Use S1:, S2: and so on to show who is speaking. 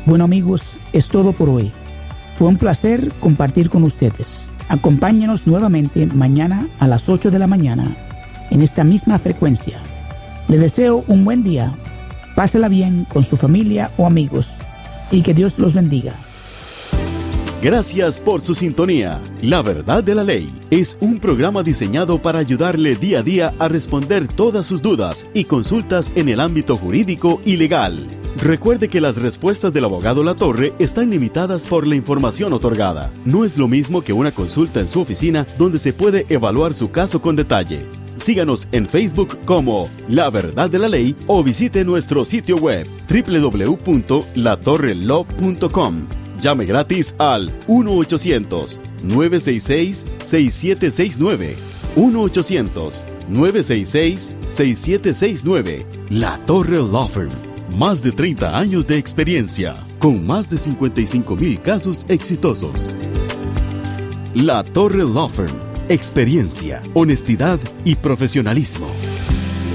S1: Bueno amigos, es todo por hoy. Fue un placer compartir con ustedes. Acompáñenos nuevamente mañana a las 8 de la mañana en esta misma frecuencia. Le deseo un buen día. Pásela bien con su familia o amigos y que Dios los bendiga.
S2: Gracias por su sintonía. La Verdad de la Ley es un programa diseñado para ayudarle día a día a responder todas sus dudas y consultas en el ámbito jurídico y legal. Recuerde que las respuestas del abogado Latorre están limitadas por la información otorgada. No es lo mismo que una consulta en su oficina donde se puede evaluar su caso con detalle. Síganos en Facebook como La Verdad de la Ley o visite nuestro sitio web www.latorrelaw.com. Llame gratis al 1-800-966-6769. 1-800-966-6769. La Torre Law Firm. Más de 30 años de experiencia, con más de 55,000 casos exitosos. La Torre Law Firm. Experiencia, honestidad y profesionalismo.